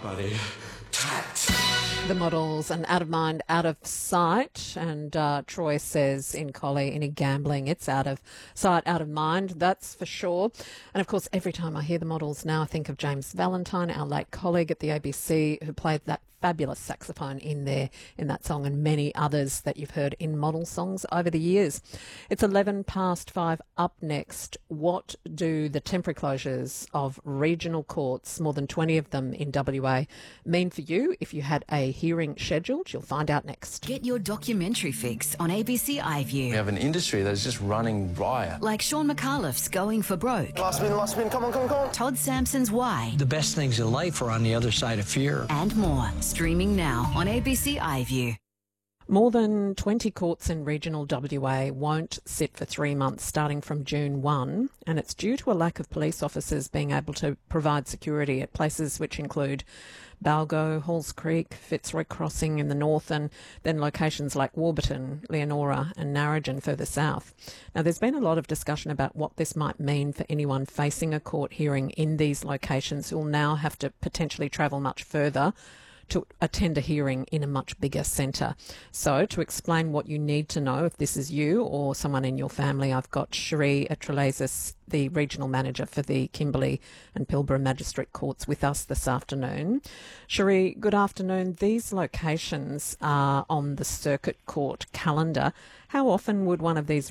buddy. The Models and Out of Mind, Out of Sight. And Troy says in Collie, any gambling, it's out of sight, out of mind, that's for sure. And of course, every time I hear The Models now, I think of James Valentine, our late colleague at the ABC, who played that fabulous saxophone in that song, and many others that you've heard in model songs over the years. It's 5:11. Up next, what do the temporary closures of regional courts, more than 20 of them in WA, mean for you if you had a hearing scheduled? You'll find out next. Get your documentary fix on ABC iView. We have an industry that's just running riot. Like Sean McAuliffe's Going for Broke. Last spin, come on. Todd Sampson's Why. The best things in life are on the other side of fear. And more. Streaming now on ABC iView. More than 20 courts in regional WA won't sit for 3 months starting from June 1, and it's due to a lack of police officers being able to provide security at places which include Balgo, Halls Creek, Fitzroy Crossing in the north, and then locations like Warburton, Leonora and Narrogin further south. Now, there's been a lot of discussion about what this might mean for anyone facing a court hearing in these locations who will now have to potentially travel much further to attend a hearing in a much bigger centre. So to explain what you need to know if this is you or someone in your family, I've got Cherie Atrelazis, the Regional Manager for the Kimberley and Pilbara Magistrate Courts, with us this afternoon. Cherie, good afternoon. These locations are on the Circuit Court calendar. How often would one of these